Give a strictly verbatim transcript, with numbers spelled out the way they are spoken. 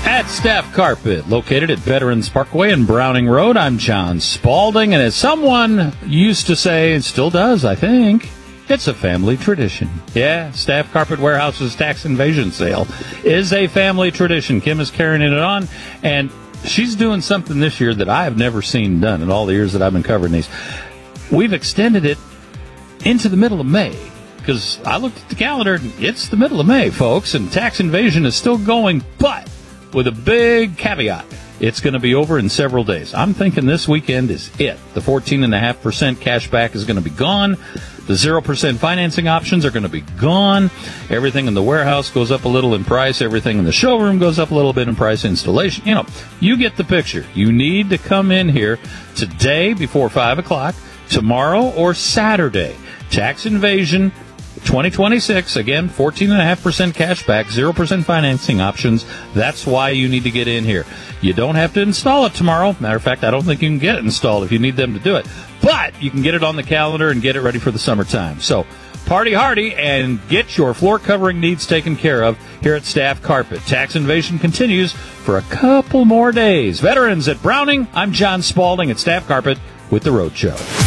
At Staff Carpet, located at Veterans Parkway and Browning Road, I'm John Spalding, and as someone used to say, and still does, I think, it's a family tradition. Yeah, Staff Carpet Warehouse's tax invasion sale is a family tradition. Kim is carrying it on, and she's doing something this year that I have never seen done in all the years that I've been covering these. We've extended it into the middle of May, because I looked at the calendar, and it's the middle of May, folks, and tax invasion is still going, but with a big caveat. It's going to be over in several days. I'm thinking this weekend is it. The fourteen point five percent cash back is going to be gone. The zero percent financing options are going to be gone. Everything in the warehouse goes up a little in price. Everything in the showroom goes up a little bit in price. Installation, you know, you get the picture. You need to come in here today before five o'clock, tomorrow or Saturday. Tax invasion twenty twenty-six, again, fourteen point five percent cash back, zero percent financing options. That's why you need to get in here. You don't have to install it tomorrow. Matter of fact, I don't think you can get it installed if you need them to do it. But you can get it on the calendar and get it ready for the summertime. So party hardy and get your floor covering needs taken care of here at Staff Carpet. Tax invasion continues for a couple more days. Veterans at Browning, I'm John Spalding at Staff Carpet with The Road Show.